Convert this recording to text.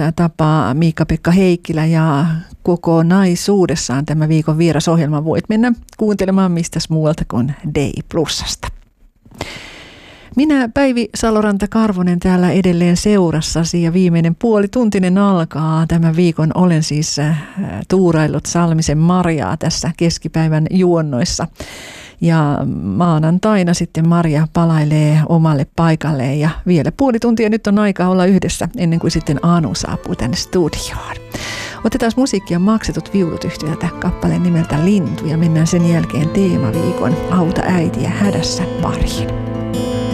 tapaa Miikka-Pekka Heikkilä ja kokonaisuudessaan tämä viikon vierasohjelma voit mennä kuuntelemaan mistäs muualta kuin Day Plusasta. Minä Päivi Saloranta-Karvonen täällä edelleen seurassasi ja viimeinen puolituntinen alkaa. Tämän viikon olen siis tuuraillut Salmisen Marjaa tässä keskipäivän juonnoissa. Ja maanantaina sitten Marja palailee omalle paikalleen ja vielä puoli tuntia nyt on aika olla yhdessä ennen kuin sitten Anu saapuu tänne studioon. Otetaan musiikkia Maksetut viulut -yhtyöltä kappaleen nimeltä Lintu ja mennään sen jälkeen teemaviikon Auta äitiä hädässä pariin.